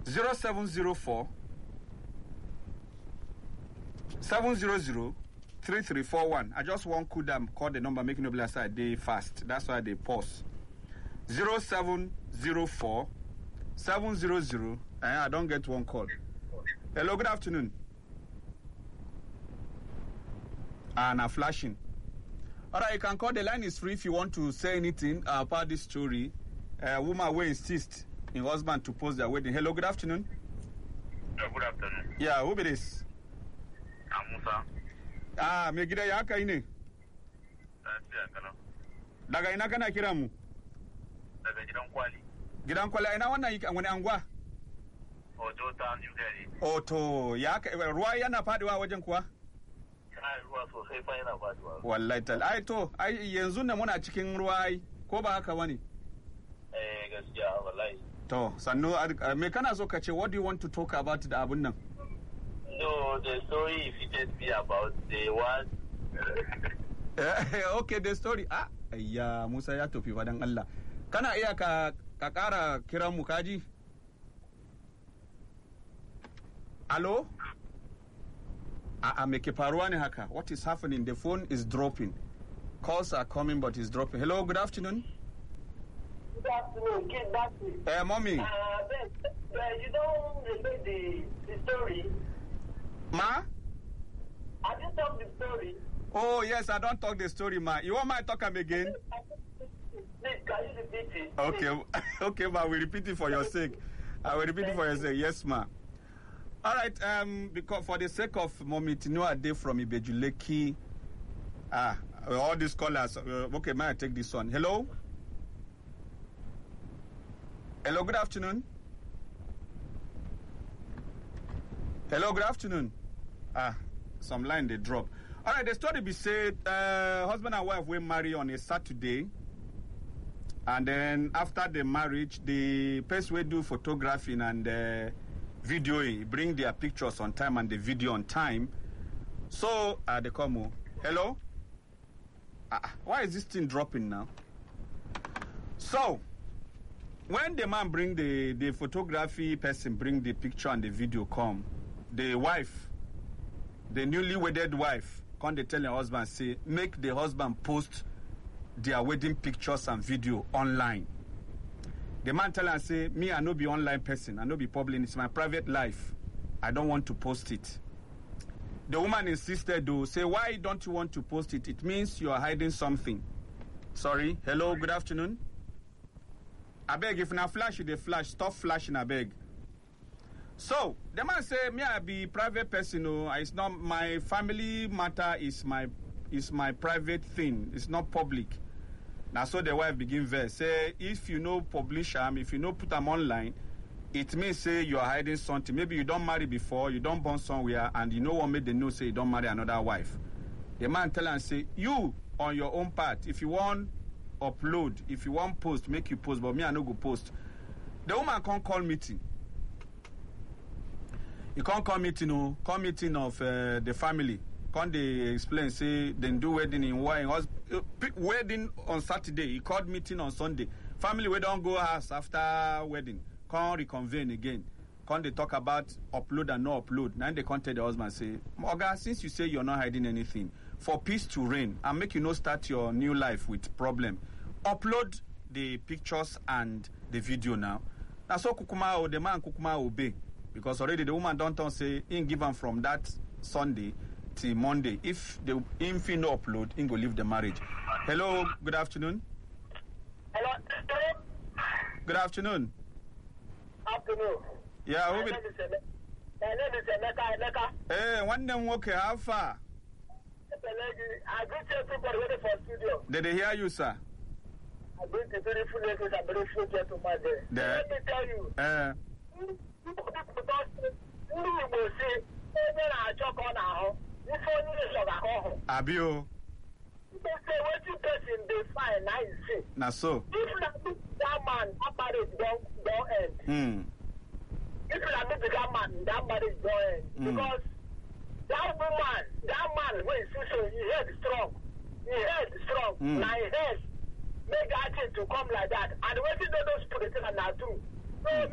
0704 700 3341. I just want Kudam call the number, making no side they fast. That's why they pause. 0704 700. I don't get one call. Hello, good afternoon. Now flashing. Alright, you can call. The line is free if you want to say anything about this story. Woman will insist in husband to post their wedding. Hello, good afternoon. Good afternoon. Yeah, who be this? I'm Musa. Me gida ya haka ne? Daga ina kana kira mu? Daga gidan kwali. Gidan kwali ina wannan yi wani anguwa? Ojo ta New Delhi. Oto, ya ruwa yana faduwa wajen kuwa? Ruwa sosai fa yana faduwa. Wallahi tal. Ai yanzu ne muna cikin ruwa ai, ko ba haka bane? Gaskiya wallahi. To, sannu me kana so ka ce, what do you want to talk about da abun nan? No, the story if it just be about the one. Okay, the story. Ayya, Musa ya tofi fadan Allah. Kana iya ka kara kiran mu kaji? Hello? Me ke faruwa ne haka? What is happening? The phone is dropping. Calls are coming, but it's dropping. Hello, good afternoon. Good afternoon. Get back to me. Mommy. You don't remember the story. Ma? I just told the story. Oh, yes, I don't talk the story, ma. You want me to talk them again? Please, can you repeat it? Okay, okay, ma, we repeat it for your sake. I will repeat it for your sake. Yes, ma. All right, because for the sake of Mommy Tinua Day from Ibejuleki, all these callers, okay, may I take this one? Hello? Hello, good afternoon. Hello, good afternoon. Some line they drop. All right, the story be said, husband and wife were married on a Saturday. And then after the marriage, the person will do photographing and videoing, bring their pictures on time and the video on time. So, they come, hello? Why is this thing dropping now? So, when the man bring the photography person, bring the picture and the video come, the wife, the newly wedded wife, come they tell her husband, say, make the husband post their wedding pictures and video online. The man tell her, say, me, I no be online person, I no be public, it's my private life. I don't want to post it. The woman insisted, though, say, why don't you want to post it? It means you are hiding something. Sorry, hello, good afternoon. I beg, if na flash, they flash, stop flashing, I beg. So, the man say, me, I be private person, it's not my family matter, is my private thing, it's not public. Now, so the wife begin verse, say, if you know publish them, if you know put them online, it means say you are hiding something. Maybe you don't marry before, you don't born somewhere, and you know what made the news say you don't marry another wife. The man tell her, say, you, on your own part, if you want upload, if you want post, make you post, but me, I no go post. The woman can't call meeting. You can't call meeting, call meeting of the family. Can't they explain, say, then do wedding in wedding on Saturday, he called meeting on Sunday. Family, we don't go house after wedding. Can't reconvene again. Can't they talk about upload and no upload? Now they can't tell the husband, say, Oga, since you say you're not hiding anything, for peace to reign and make you not start your new life with problem, upload the pictures and the video now. Now so Kukuma, the man Kukuma obey. Because already the woman don't say, in give him from that Sunday till Monday. If he no upload, he go leave the marriage. Hello, good afternoon. Hello. Good afternoon. Afternoon. Yeah, My name is Emeka. Hey, one them okay, how far? I greet everybody waiting for studio. Did they hear you, sir? I greet the beautiful ladies and beautiful gentlemen there. Let me tell you. People will say, Abio. People say, what you person they find, now you see. Na so. If that man, that marriage don't end. If that marriage don't end. Because that woman, that man, when he head strong. Now he head make that thing to come like that. And when you know those politicians are true. So